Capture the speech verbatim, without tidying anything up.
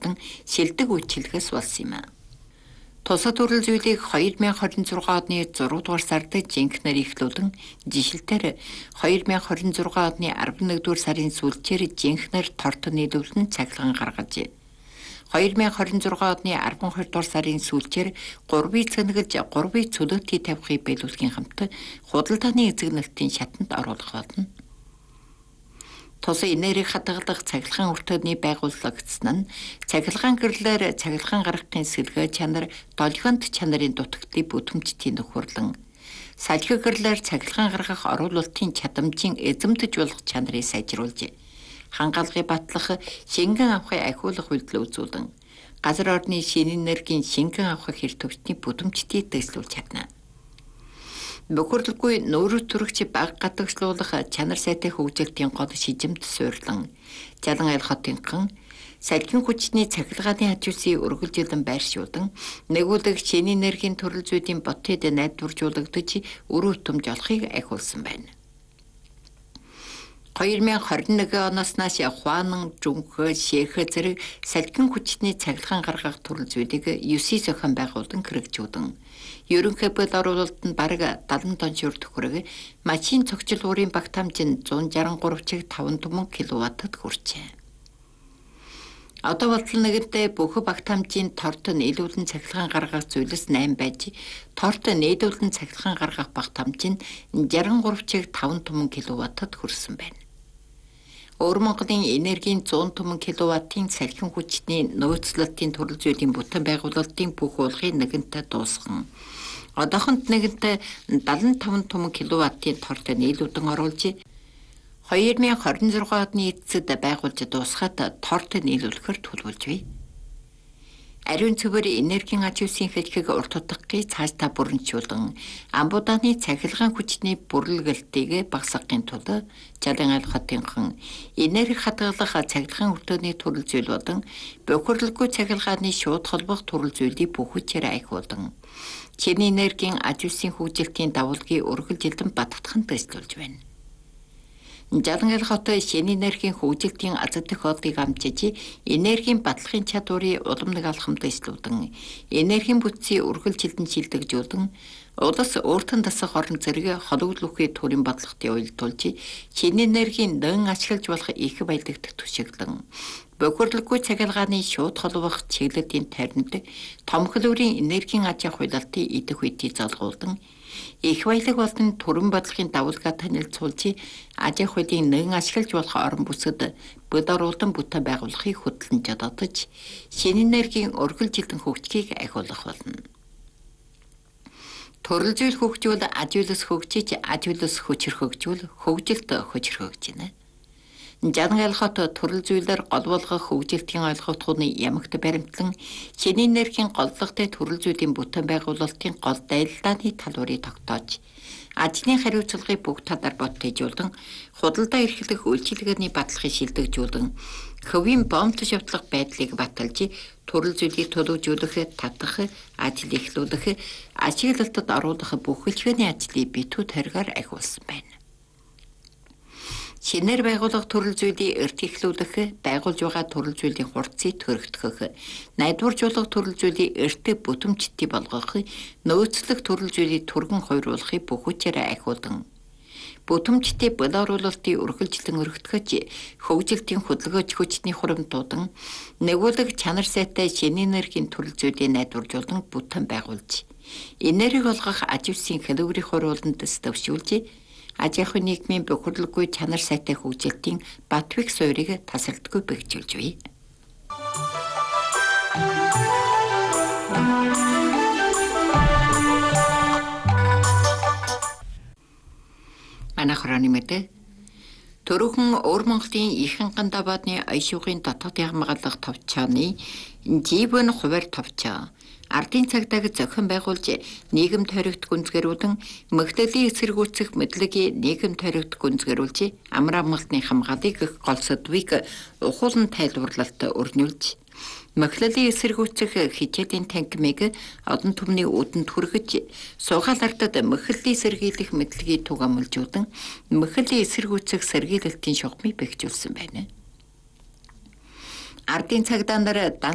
болон шилдэг үйлчилгээс болсон юм. Тусад төрөл зүйлийг two thousand twenty-six оны зургаадугаар дугаар сард жинхэнээр эхлүүлэн жишилтээр two thousand twenty-six оны eleventh дугаар сарын сүүлчээр жинхэнээр тортон нийлүүлэн цахилгаан гаргажээ. two thousand twenty-six оны twelfth дугаар сарын сүүлчээр гурвын цэнгэлж гурвын цөлөөтий тавихыг биелүүлэхийн хамт худалдааны эзэгнэлтийн шатанд оруулах болно. Тусын энерги хадгалах цахилгаан өртөөний байгуулагдсан нь цахилгаан гэрлээр цахилгаан гаргахын сэлгээ чанар, долгионт чанарын дутагдлыг бүтээмжтийн нөхөрлөн, салхи гэрлээр цахилгаан гаргах оруулалтын чадамжийн эзэмдэж болох чанарыг сайжруулж, хангаалгыг батлах, шингэн авахыг ахиулах үйлдэл үзүүлэн, газар орны шинэ энергийн шингэн авах хэр төвчний бүтээмжтийг дэвшлүүлж чадна. Бохирдолгүй нүүр төрөгч баг гадагшлуулах чанар сайтай хөгжилтийн гол шижимд суйрлан, Жалан айлх хотынхан салхин хүчний цахилгааны хажуусын өргөлжилэн байршуулан, нэгүүлэг шинэ энергийн төрөл зүйдийн ботод найдваржуулагдаж өрөө төмж олохыг ахиулсан байна. twenty twenty-one оноос нааш Хуанан, Жунхэ, Шэхэ зэрэг салхин хүчний цахилгаан гаргах төрөл зүйлийг nine зохион байгуулан хэрэгжүүлэн, ерөнхий бод оруулалт нь бараг seventy тонн шүр төхөрөг машин цогцол уурын багт хамжин one sixty-three чиг five түмэн киловаттад хүрчээ. Одоо болтол нэгэнтээ бүх багт хамжийн торт нийлүүлэн цахилгаан гаргах зүйлс eight байж, торт нийлүүлэн цахилгаан гаргах багт хамжин sixty-three чиг five түмэн киловаттад хүрсэн байна. Өөр Монголын энергийн one hundred түмэн киловаттын салхин хүчний нөөцлөлтийн төрөл зүйлийн бүтээн байгуулалтын бүх уулгын нэгэнтээ дуусган, одоохонд нэгэнтээ seventy-five түмэн киловаттын торт нийлүүлэн оруулж, twenty twenty-six оны эцэд байгуулж дуусгаад торт нийлүүлэхээр төлөвлөж бий. Ариун цэвэр энергийн аж үйлсийн хэлхийг урт утгыг цаашдаа бүрэнчүүлэн, амбуудааны цахилгаан хүчний бүрлгэлтийг багасгахын тулд Жалан айлх хотынхан энерги хадгалах цахилгаан өртөөний төрөл зүйл болон бохирдолгүй цахилгааны шууд холбох төрөл зүйлийг бүх хүчээр ахиулан, чиний энергийн аж үйлсийн хөгжилтийн давалгыг өргөлжилэн баттгахын дэвшлүүлж байна. Жалан айлх хот шинэ энергийн хөгжилтийн азад тохиолдлыг амжиж, энергийн батлахын чадварыг уламнаг алхамд дэвшлүүлэн, энергийн бүтцийн үргэлжилтэн шилдэгжүүлэн, улс өөртөө дасах орон зэрэг хологлохын төрийн бодлоготын уялдуулж, шинэ энергийн нэн ашиглаж болох их баялагт түшиглэн, бохирдолгүй цахилгааны шууд холбох чиглэлийн тайрнад том хөлөөрийн энергийн аж ахуй худалдаа идэх үедээ залгуулдан, их баялаг болон төрийн бодлогын давалгаа танилцуулж, аж ахуйн нэн ашиглаж болох орон бүсэд бод оруулан бүтээн байгуулахыг хөтлөн жададаж, шинэ энергийн өргөлжилтэн хөгжлийг ахиулах болно. Төрөл зүйл хөгжүүл аж үйлс хөгжиж, аж үйлс хүчрэх хөгжүүл хөгжилт хүчрэх хөгжинэ. Жалан айлх хот төрөл зүйлээр гол болгох хөгжилтийн ойлголтуудын ямагт баримтлан, шинэ энергийн голлоготой төрөл зүйлийн бүтээн байгуулалтын гол дайлалдааны талбарыг тогтоож, ажлын хариуцлагыг бүх талаар бодтойжуулан, худалдаа эрхлэх үйлчилгээний баталгыг шилдэгжүүлэн, хөвийн бомт шавтлах байдлыг баталж, төрөл зүйлийг төлөвжүүлэх, татах, ажил эхлүүлэх, ашиглалтад оруулах бүх хэлхээний ажлыг битүү таргаар ахиулсан байна. Шинээр байгуулах төрөл зүйлийг эрт эхлүүлэх, байгуулж байгаа төрөл зүйлийн хурцыг төрөгдөх, найдваржуулах төрөл зүйлийг эрт бүтээмжтэй болгох, нөөцлөх төрөл зүйлийг түргэн хойруулахыг бүх хүчээр ахиулан, бүтээмжтэй бод оруулалтын үргэлжлэн өргөтгөж, хөгжилтийн хөдөлгөөж хүчний хуримтуудан, нэгүүлэг чанар сайтай шинэ энергийн төрөл зүйлийг найдваржуулан бүтээн байгуулж, энерги олгох аж үйлсийн хэлбэрийн хурууланд дэвшүүлж, аж ахуйн нийгмийн бохирдолгүй чанар сайтай хөгжилтийн Батбэг суурийг тасалдгүй бэхжүүлж бий. Манай хороны мэдээ Төрөөхөн Өөр Монголын Ихэнхан даваадны Аяшуугын дотоод ямгаалах товчооны жийбэн хуваар товчоо ардын цагдааг зохион байгуулж нийгэм тойрогт гүнзгэрүүлэн мөхтөлийн эсэргүүцэх мэдлэгийг нийгэм тойрогт гүнзгэрүүлж амар амгалтны хамгаалыг гол сэдвийг ухуулан тайлбарлалт өрнүүлж мөхтөлийн эсэргүүцэх хичээлийн танхимыг одон түмний үүдэнд хүргэж суугаал ардад мөхтөлийн сэргийлэх мэдлэгийг түгээмэлжүүлэн мөхтөлийн эсэргүүцэх сэргийлэлтийн шугамыг бэхжүүлсэн байна. Ардын цагдаа нар